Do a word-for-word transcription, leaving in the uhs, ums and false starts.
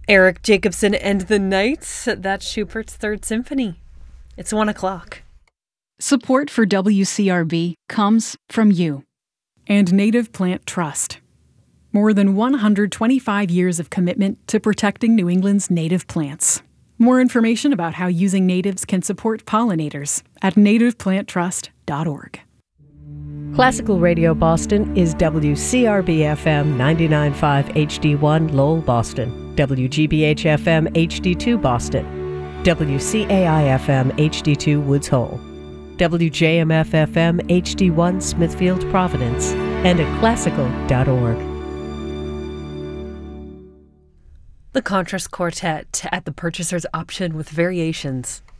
Eric Jacobson and the Knights. That's Schubert's Third Symphony. It's one o'clock. Support for W C R B comes from you and Native Plant Trust. More than one hundred twenty-five years of commitment to protecting New England's native plants. More information about how using natives can support pollinators at native plant trust dot org. Classical Radio Boston is W C R B F M ninety-nine point five H D one Lowell, Boston, W G B H F M H D two Boston, W C A I F M H D two Woods Hole, W J M F F M H D one Smithfield, Providence, and at classical dot org. The Contrast Quartet at the Purchaser's Option with Variations.